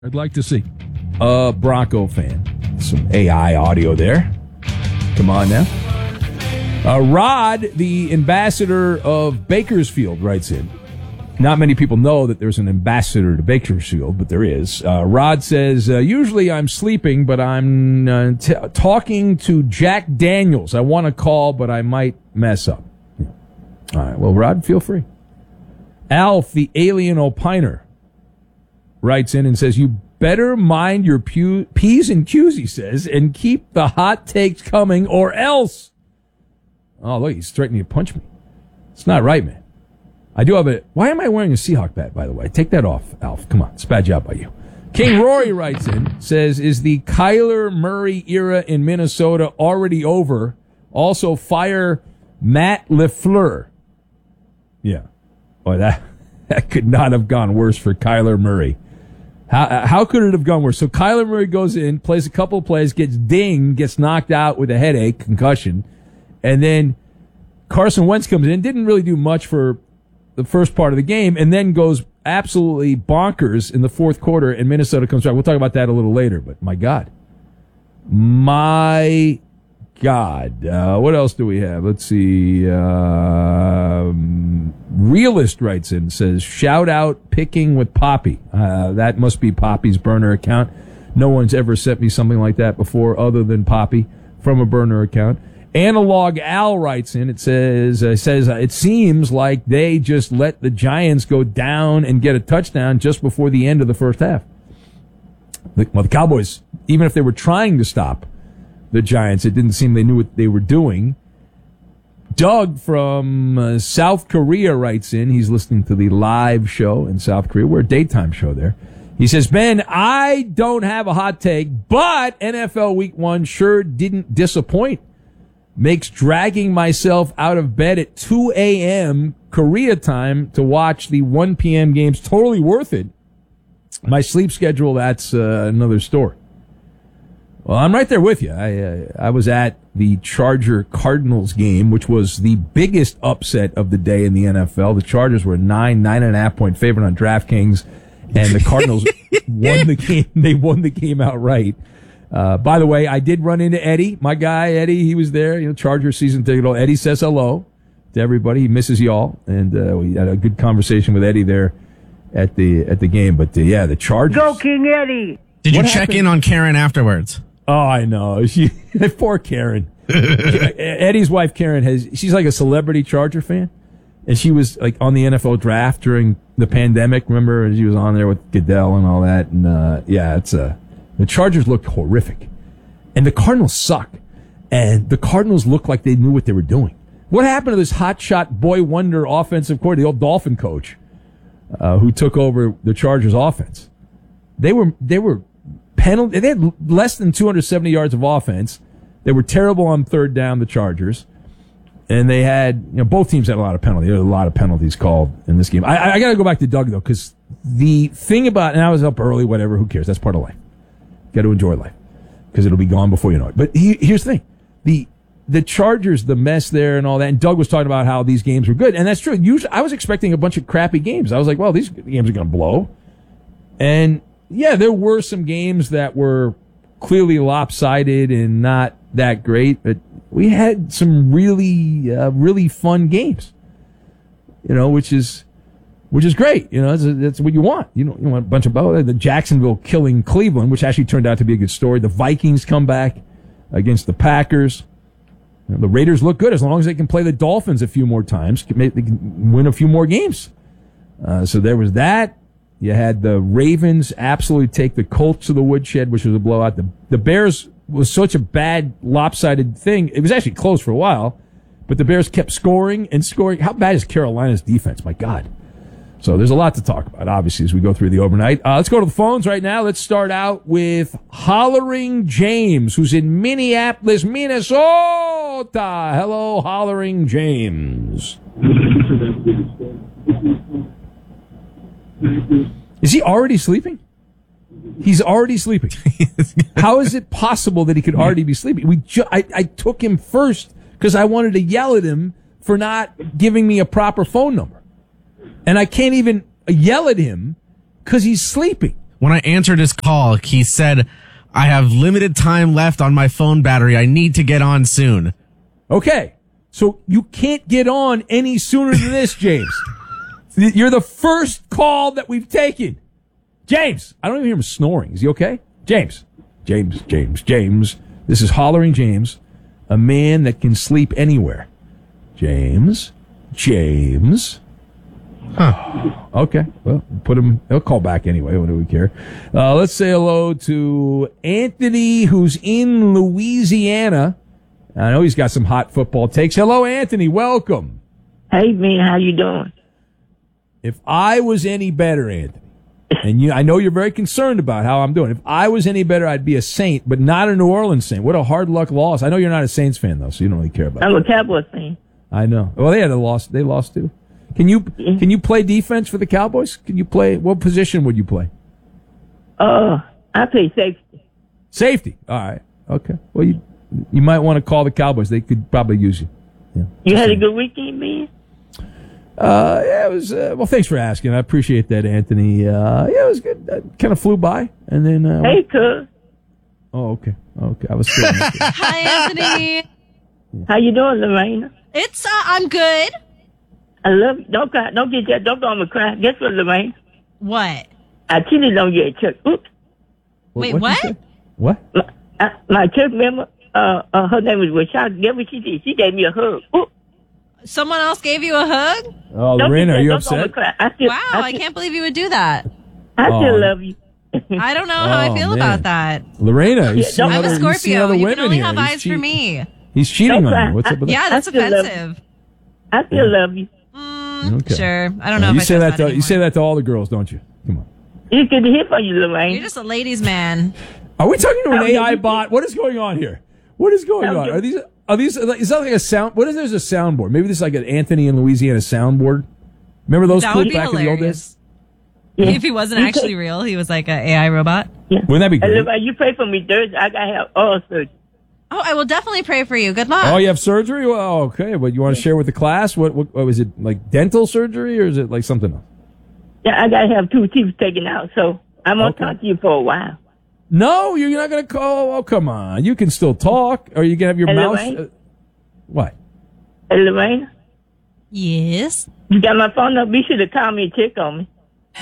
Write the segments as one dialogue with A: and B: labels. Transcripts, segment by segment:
A: I'd like to see a Bronco fan. Some AI audio there. Come on now. Rod, the ambassador of Bakersfield, writes in. Not many people know that there's an ambassador to Bakersfield, but there is. Rod says, usually I'm sleeping, but I'm talking to Jack Daniels. I want to call, but I might mess up. All right, well, Rod, feel free. Alf, the alien opiner, writes in and says, you better mind your P's and Q's, he says, and keep the hot takes coming or else. Oh, look, he's threatening to punch me. It's not right, man. I do have a... Why am I wearing a Seahawk bat, by the way? Take that off, Alf. Come on. It's a bad job by you. King Rory writes in, says, is the Kyler Murray era in Minnesota already over? Also, fire Matt LaFleur. Yeah. Boy, that could not have gone worse for Kyler Murray. How could it have gone worse? So Kyler Murray goes in, plays a couple of plays, gets dinged, gets knocked out with a headache, concussion, and then Carson Wentz comes in, didn't really do much for the first part of the game, and then goes absolutely bonkers in the fourth quarter, and Minnesota comes back. We'll talk about that a little later, but my God. My God. What else do we have? Let's see. Realist writes in, says, shout out picking with Poppy. That must be Poppy's burner account. No one's ever sent me something like that before other than Poppy from a burner account. Analog Al writes in, it says it seems like they just let the Giants go down and get a touchdown just before the end of the first half. The Cowboys, even if they were trying to stop the Giants, it didn't seem they knew what they were doing. Doug from South Korea writes in. He's listening to the live show in South Korea. We're a daytime show there. He says, Ben, I don't have a hot take, but NFL Week 1 sure didn't disappoint. Makes dragging myself out of bed at 2 a.m. Korea time to watch the 1 p.m. games totally worth it. My sleep schedule, that's another story. Well, I'm right there with you. I was at the Charger-Cardinals game, which was the biggest upset of the day in the NFL. The Chargers were 9.5 point favorite on DraftKings, and the Cardinals won the game. They won the game outright. By the way, I did run into Eddie, my guy Eddie. He was there, Charger season ticket. Eddie says hello to everybody. He misses y'all, and we had a good conversation with Eddie there at the game. But yeah, the Chargers.
B: Go King Eddie!
C: Did you check in on Karen afterwards?
A: Oh, I know. Poor Karen. Eddie's wife, Karen, she's like a celebrity Charger fan. And she was like on the NFL draft during the pandemic. Remember, she was on there with Goodell and all that. And, the Chargers looked horrific. And the Cardinals suck. And the Cardinals looked like they knew what they were doing. What happened to this hotshot boy wonder offensive coordinator, the old Dolphin coach, who took over the Chargers offense? They were penalty. They had less than 270 yards of offense. They were terrible on third down, the Chargers. And they had, both teams had a lot of penalties. There were a lot of penalties called in this game. I got to go back to Doug, though, because the thing about, and I was up early, whatever, who cares? That's part of life. Got to enjoy life because it'll be gone before you know it. But here's the thing. The Chargers, the mess there and all that, and Doug was talking about how these games were good, and that's true. Usually, I was expecting a bunch of crappy games. I was like, well, these games are going to blow. And yeah, there were some games that were clearly lopsided and not that great, but we had some really, really fun games, which is great. That's what you want. You want a bunch of the Jacksonville killing Cleveland, which actually turned out to be a good story. The Vikings come back against the Packers. The Raiders look good as long as they can play the Dolphins a few more times. They can win a few more games. So there was that. You had the Ravens absolutely take the Colts to the woodshed, which was a blowout. The Bears was such a bad, lopsided thing. It was actually close for a while, but the Bears kept scoring and scoring. How bad is Carolina's defense? My God. So there's a lot to talk about, obviously, as we go through the overnight. Let's go to the phones right now. Let's start out with Hollering James, who's in Minneapolis, Minnesota. Hello, Hollering James. Is he already sleeping? He's already sleeping. How is it possible that he could already be sleeping? I took him first because I wanted to yell at him for not giving me a proper phone number. And I can't even yell at him because he's sleeping.
C: When I answered his call, he said, I have limited time left on my phone battery. I need to get on soon.
A: Okay. So you can't get on any sooner than this, James. You're the first call that we've taken. James, I don't even hear him snoring. Is he okay? James. This is Hollering James, a man that can sleep anywhere. James.
C: Huh.
A: Okay. Well, put him. He'll call back anyway. What do we care? Let's say hello to Anthony, who's in Louisiana. I know he's got some hot football takes. Hello, Anthony. Welcome.
B: Hey, man, how you doing?
A: If I was any better, Anthony, and I know you're very concerned about how I'm doing. If I was any better, I'd be a Saint, but not a New Orleans Saint. What a hard luck loss. I know you're not a Saints fan, though, so you don't really care about it.
B: I'm a Cowboys fan.
A: I know. Well, they had a loss. They lost, too. Can you play defense for the Cowboys? Can you play? What position would you play?
B: I play safety.
A: Safety. All right. Okay. Well, you might want to call the Cowboys. They could probably use you. Yeah.
B: You had a good weekend, man?
A: Yeah, it was. Well, thanks for asking. I appreciate that, Anthony. Yeah, it was good. Kind of flew by, and then.
B: Hey, cuz.
A: Oh, okay. I was still.
D: Hi, Anthony.
B: How you doing, Lorena?
D: I'm good.
B: I love you. Don't cry. Don't get that. Don't go on the cry. Guess what, Lorraine?
D: What?
B: I cheated on you at church. Oops.
D: Wait,
A: what'd you
D: what?
A: say? What?
B: My church member, her name was Rashad. Guess what she did? She gave me a hug. Oops.
D: Someone else gave you a hug?
A: Oh, Lorena, are you
B: Don't go on the
A: upset?
B: cry.
D: I can't believe you would do that.
B: I still
A: Oh.
B: love you.
D: I don't know how I feel
A: man.
D: about that.
A: Lorena, you see
B: I'm a
D: I'm a
A: other- you see
D: Scorpio.
A: other
D: You
A: women
D: can only
A: here.
D: have
A: He's
D: eyes for
A: cheating.
D: me.
A: He's cheating
B: Don't
A: on you.
B: cry.
A: What's up with that?
D: Yeah, that's
B: I still love
D: offensive.
B: I still love you.
A: Okay.
D: Sure. I don't know
A: You
D: if I
A: say
D: trust
A: that.
D: that
A: You say
D: anymore.
A: that to all the girls, don't you? Come on.
B: It's good to hear from you, Lorraine.
D: You're just a ladies' man.
A: Are we talking to an
B: Oh, yeah,
A: AI
B: you-
A: bot? What is going on here? What is going
B: Oh,
A: on?
B: yeah.
A: Are these? Is that like a sound? What is there's a soundboard? Maybe this is like an Anthony in Louisiana soundboard. Remember those
D: That would
A: clips
D: be
A: back in the old days?
D: hilarious. If he wasn't actually real, he was like an AI robot.
A: Wouldn't that be
B: Hey,
A: great?
B: Lorraine, you pray for me Thursday. I gotta have oral surgery.
D: Oh, I will definitely pray for you. Good luck.
A: Oh, you have surgery? Well, okay. But you want to share with the class? What was it, like dental surgery or is it like something else?
B: Yeah, I gotta have 2 teeth taken out, so I'm gonna
A: Okay.
B: talk to you for a while.
A: No, you're not going to call. Oh, come on. You can still talk. Or you can have your
B: Hey,
A: mouth.
B: Lorraine?
A: What?
B: Hey, Lorraine,
D: Yes.
B: you got my phone number? Be sure to call me and check on me.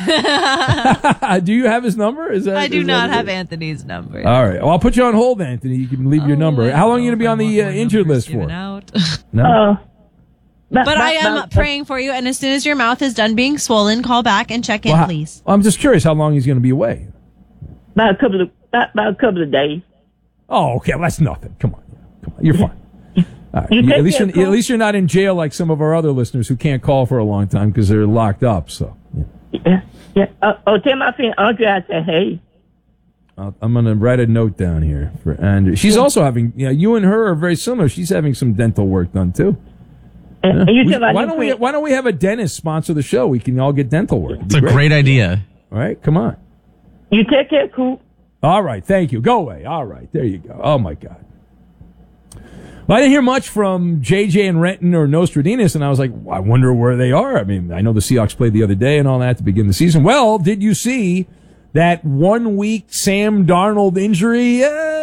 A: Do you have his number? Is that?
D: I do
A: is
D: not
A: that
D: have
A: it?
D: Anthony's number.
A: All right. Well, I'll put you on hold, Anthony. You can leave your number. How long are you going to be on the injured list for? No.
D: But I am praying for you, and as soon as your mouth is done being swollen, call back and check in,
A: Well,
D: please.
A: I'm just curious how long he's going to be away.
B: About a couple of days.
A: Oh, okay. Well, that's nothing. Come on. You're fine. All right.
B: You take
A: At
B: care,
A: least you're not in jail like some of our other listeners who can't call for a long time because they're locked up. So yeah.
B: Yeah. Tell my friend Andre I said, hey.
A: I'm going to write a note down here for Andrew. She's also having. You and her are very similar. She's having some dental work done too.
B: And you tell my
A: Why
B: new
A: don't we?
B: friend,
A: Why don't we have a dentist sponsor the show? We can all get dental work. It'd
C: It's
A: be
C: a great idea.
A: All right, come on.
B: you take care, cool.
A: All right, thank you. Go away. All right, there you go. Oh my God. Well, I didn't hear much from JJ and Renton or Nostradamus, and I was like, well, I wonder where they are. I mean, I know the Seahawks played the other day and all that to begin the season. Well, did you see that 1 week Sam Darnold injury?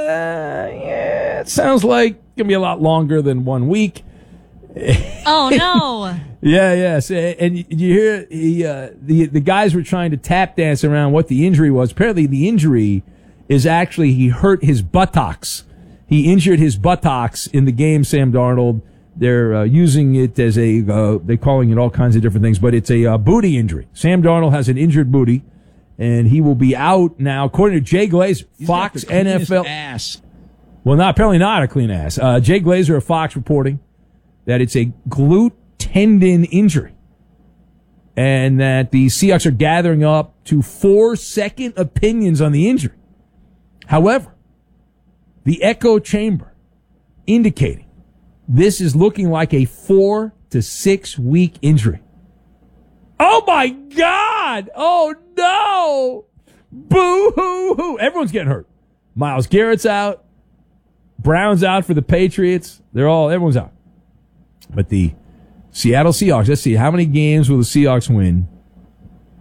A: Yeah, it sounds like it's gonna be a lot longer than 1 week.
D: Oh, no.
A: Yes, and you hear the guys were trying to tap dance around what the injury was. Apparently, the injury is actually he hurt his buttocks. He injured his buttocks in the game. Sam Darnold. They're using it as they're calling it all kinds of different things, but it's a booty injury. Sam Darnold has an injured booty, and he will be out now, according to Jay Glazer, Fox NFL
C: ass.
A: Well, apparently not a clean ass. Jay Glazer of Fox reporting that it's a glute tendon injury and that the Seahawks are gathering up to 4-second opinions on the injury. However, the echo chamber indicating this is looking like a 4 to 6 week injury. Oh my God! Oh no! Boo hoo hoo! Everyone's getting hurt. Myles Garrett's out. Brown's out for the Patriots. Everyone's out. But the Seattle Seahawks, let's see, how many games will the Seahawks win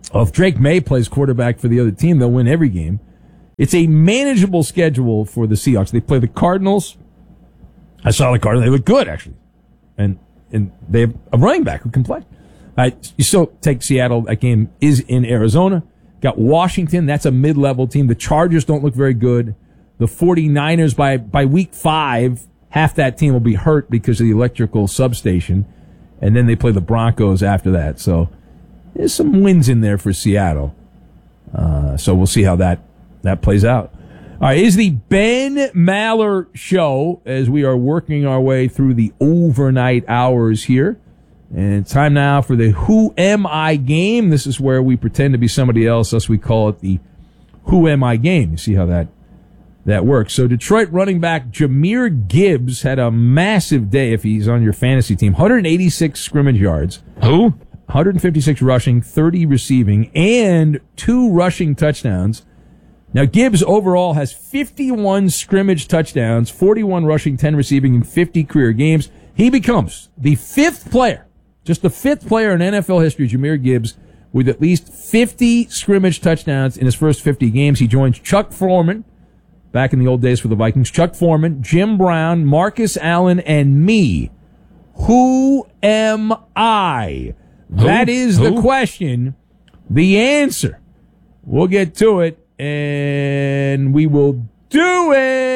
A: If Drake May plays quarterback for the other team, they'll win every game. It's a manageable schedule for the Seahawks. They play the Cardinals. I saw the Cardinals. They look good, actually. And they have a running back who can play. You still take Seattle. That game is in Arizona. Got Washington. That's a mid-level team. The Chargers don't look very good. The 49ers, by week 5, half that team will be hurt because of the electrical substation. And then they play the Broncos after that. So there's some wins in there for Seattle. So we'll see how that plays out. All right, is the Ben Maller Show as we are working our way through the overnight hours here. And it's time now for the Who Am I game. This is where we pretend to be somebody else, thus we call it the Who Am I game. You see how that works. So Detroit running back Jahmyr Gibbs had a massive day if he's on your fantasy team. 186 scrimmage yards.
E: Who?
A: 156 rushing, 30 receiving, and 2 rushing touchdowns. Now, Gibbs overall has 51 scrimmage touchdowns, 41 rushing, 10 receiving, in 50 career games. He becomes the 5th player, just the 5th player in NFL history, Jahmyr Gibbs, with at least 50 scrimmage touchdowns in his first 50 games. He joins Chuck Foreman, back in the old days for the Vikings, Chuck Foreman, Jim Brown, Marcus Allen, and me. Who am I? That is the question. The answer. We'll get to it. And we will do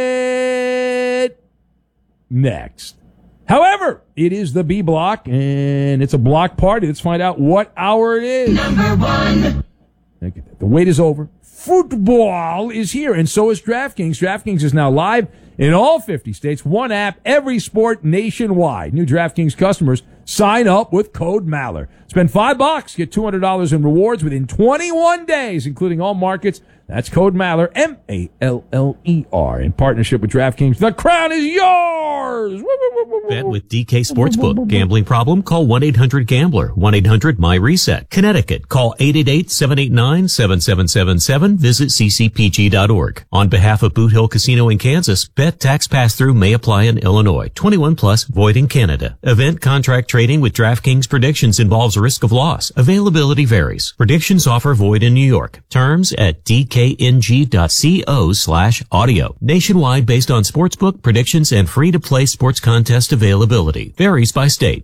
A: it next. However, it is the B block, and it's a block party. Let's find out what hour it is.
F: Number 1.
A: The wait is over. Football is here, and so is DraftKings. DraftKings is now live in all 50 states. One app, every sport nationwide. New DraftKings customers sign up with code Maller. Spend $5, get $200 in rewards within 21 days, including all markets. That's code Maller, M-A-L-L-E-R, in partnership with DraftKings. The crown is yours!
G: Bet with DK Sportsbook. Gambling problem? Call 1-800-GAMBLER. 1-800-MY-RESET. Connecticut. Call 888-789-7777. Visit ccpg.org. On behalf of Boot Hill Casino in Kansas, bet tax pass-through may apply in Illinois. 21 plus, void in Canada. Event contract trading with DraftKings predictions involves risk of loss. Availability varies. Predictions offer void in New York. Terms at dkng.co/audio. Nationwide based on sportsbook predictions and free-to-play sports contest availability. Varies by state.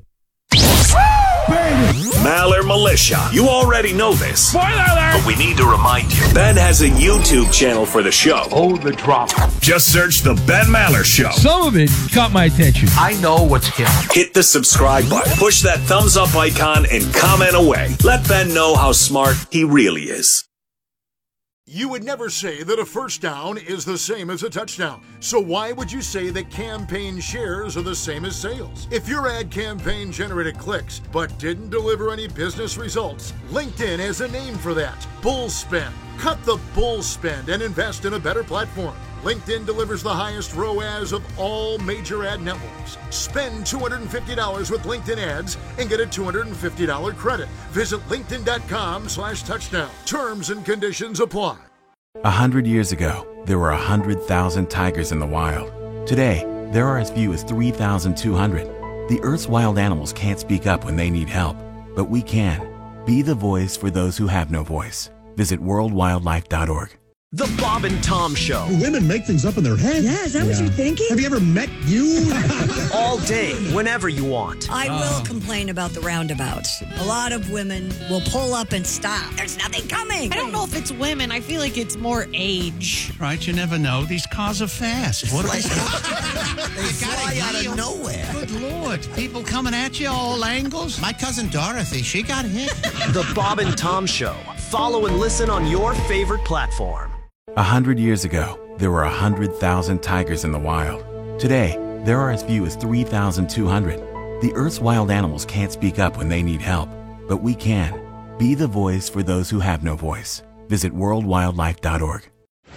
H: Maller Militia. You already know this.
A: Spoiler alert!
H: But we need to remind you. Ben has a YouTube channel for the show.
E: Oh, the drop.
H: Just search The Ben Maller Show.
A: Some of it caught my attention.
E: I know what's hip.
H: Hit the subscribe button. Push that thumbs up icon and comment away. Let Ben know how smart he really is.
I: You would never say that a first down is the same as a touchdown. So why would you say that campaign shares are the same as sales? If your ad campaign generated clicks but didn't deliver any business results, LinkedIn has a name for that. Bull spend. Cut the bull spend and invest in a better platform. LinkedIn delivers the highest ROAS of all major ad networks. Spend $250 with LinkedIn ads and get a $250 credit. Visit linkedin.com/touchdown. Terms and conditions apply.
J: 100 years ago, there were 100,000 tigers in the wild. Today, there are as few as 3,200. The Earth's wild animals can't speak up when they need help, but we can. Be the voice for those who have no voice. Visit worldwildlife.org.
K: The Bob and Tom Show.
L: Do women make things up in their head?
M: Yeah, is that what you're thinking?
L: Have you ever met you?
K: All day, whenever you want.
M: I will complain about the roundabouts. A lot of women will pull up and stop. There's nothing coming.
N: I don't know if it's women. I feel like it's more age.
O: Right, you never know. These cars are fast. What
K: they fly out of nowhere.
O: Good Lord. People coming at you all angles. My cousin Dorothy, she got hit.
K: The Bob and Tom Show. Follow and listen on your favorite platform.
J: 100 years ago, there were 100,000 tigers in the wild. Today, there are as few as 3,200. The Earth's wild animals can't speak up when they need help, but we can. Be the voice for those who have no voice. Visit worldwildlife.org.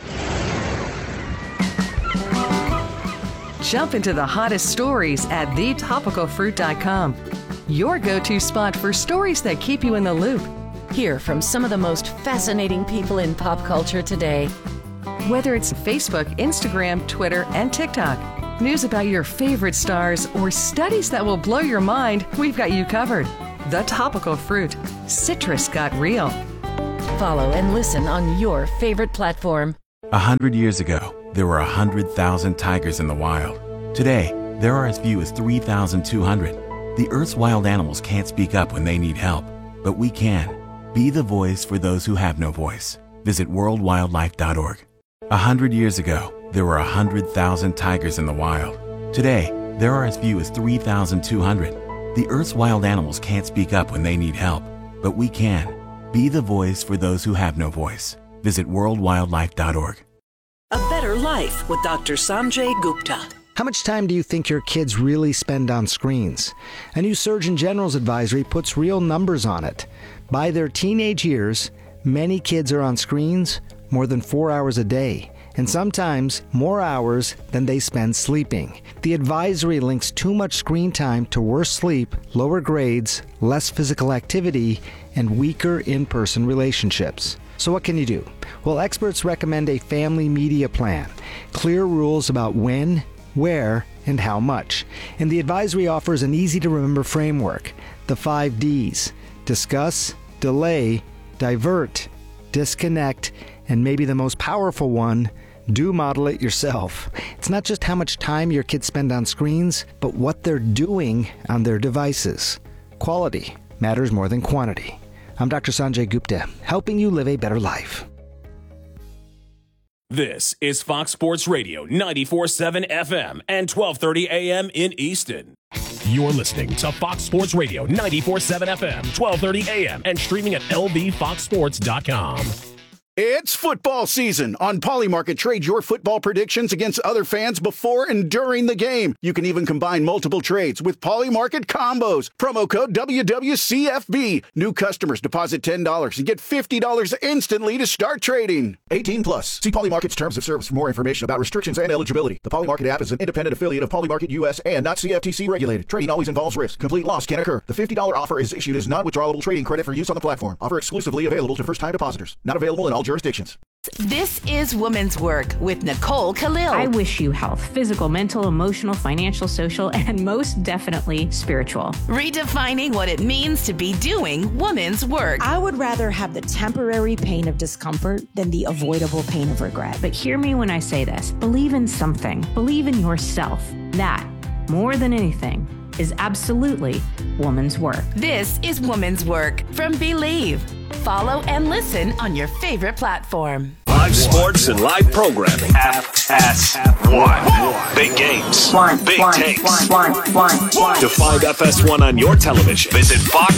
P: Jump into the hottest stories at thetopicalfruit.com. Your go-to spot for stories that keep you in the loop.
Q: Hear from some of the most fascinating people in pop culture today.
P: Whether it's Facebook, Instagram, Twitter, and TikTok, news about your favorite stars, or studies that will blow your mind, we've got you covered. The Topical Fruit. Citrus got real.
Q: Follow and listen on your favorite platform.
J: 100 years ago, there were 100,000 tigers in the wild. Today, there are as few as 3,200. The Earth's wild animals can't speak up when they need help, but we can. Be the voice for those who have no voice. Visit worldwildlife.org. 100 years ago, there were 100,000 tigers in the wild. Today, there are as few as 3,200. The Earth's wild animals can't speak up when they need help, but we can. Be the voice for those who have no voice. Visit worldwildlife.org.
E: A Better Life with Dr. Sanjay Gupta.
F: How much time do you think your kids really spend on screens? A new Surgeon General's advisory puts real numbers on it. By their teenage years, many kids are on screens more than 4 hours a day, and sometimes more hours than they spend sleeping. The advisory links too much screen time to worse sleep, lower grades, less physical activity, and weaker in-person relationships. So what can you do? Well, experts recommend a family media plan, clear rules about when, where, and how much. And the advisory offers an easy-to-remember framework, the 5 Ds: discuss, delay, divert, disconnect, and maybe the most powerful one, do model it yourself. It's not just how much time your kids spend on screens, but what they're doing on their devices. Quality matters more than quantity. I'm Dr. Sanjay Gupta, helping you live a better life.
R: This is Fox Sports Radio 94.7 FM and 1230 AM in Easton. You're listening to Fox Sports Radio 94.7 FM, 1230 AM, and streaming at lvfoxsports.com.
S: It's football season. On Polymarket, trade your football predictions against other fans before and during the game. You can even combine multiple trades with Polymarket combos. Promo code WWCFB. New customers deposit $10 and get $50 instantly to start trading.
T: 18 plus. See Polymarket's terms of service for more information about restrictions and eligibility. The Polymarket app is an independent affiliate of Polymarket US and not CFTC regulated. Trading always involves risk. Complete loss can occur. The $50 offer is issued as non-withdrawable trading credit for use on the platform. Offer exclusively available to first-time depositors. Not available in all jurisdictions.
U: This is Woman's Work with Nicole Khalil.
V: I wish you health, physical, mental, emotional, financial, social, and most definitely spiritual.
U: Redefining what it means to be doing woman's work.
W: I would rather have the temporary pain of discomfort than the avoidable pain of regret.
V: But hear me when I say this. Believe in something. Believe in yourself. That, more than anything, is absolutely woman's work.
U: This is Woman's Work from Believe. Follow and listen on your favorite platform.
H: Live sports and live programming. FS1. Big games. Big takes. To find FS1 on your television, visit Fox